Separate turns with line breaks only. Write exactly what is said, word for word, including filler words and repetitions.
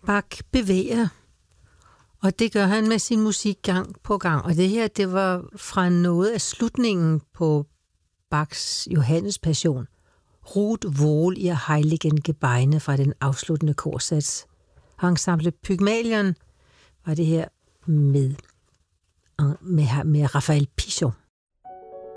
Bach bevæger, og det gør han med sin musik gang på gang. Og det her, det var fra noget af slutningen på Bachs Johannes Passion. Ruht wohl ihr heiligen Gebeine fra den afsluttende korsats. Ensemble Pygmalion var det her med, med, med Raphael Pichon.